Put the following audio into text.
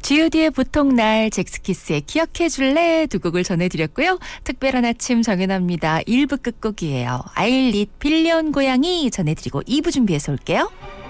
G.O.D의 보통날, 잭스키스의 기억해줄래 두 곡을 전해드렸고요. 특별한 아침 정연합니다. 1부 끝곡이에요. 아일릿 빌리언 고양이 전해드리고 2부 준비해서 올게요.